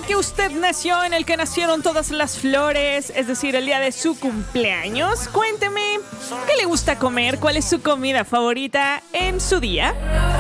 que usted nació, en el que nacieron todas las flores, es decir, el día de su cumpleaños. Cuénteme, ¿qué le gusta comer? ¿Cuál es su comida favorita en su día?